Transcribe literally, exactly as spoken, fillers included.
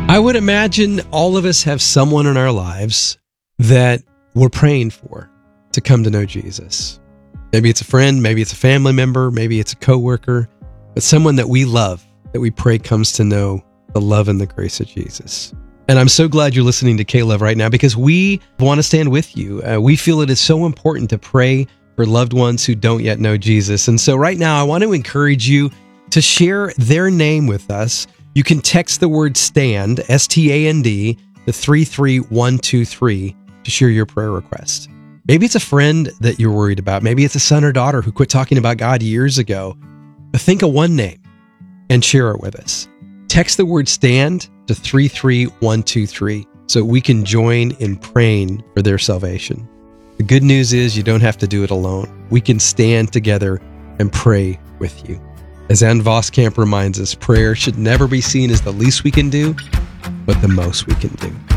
I would imagine all of us have someone in our lives that we're praying for to come to know Jesus. Maybe it's a friend, maybe it's a family member, maybe it's a coworker, but someone that we love, that we pray comes to know the love and the grace of Jesus. And I'm so glad you're listening to K-Love right now, because we want to stand with you. Uh, we feel it is so important to pray for loved ones who don't yet know Jesus. And so right now, I want to encourage you to share their name with us. You can text the word STAND, S T A N D, to three three one two three to share your prayer request. Maybe it's a friend that you're worried about. Maybe it's a son or daughter who quit talking about God years ago. But think of one name and share it with us. Text the word STAND to three three one two three so we can join in praying for their salvation. The good news is you don't have to do it alone. We can stand together and pray with you. As Ann Voskamp reminds us, prayer should never be seen as the least we can do, but the most we can do.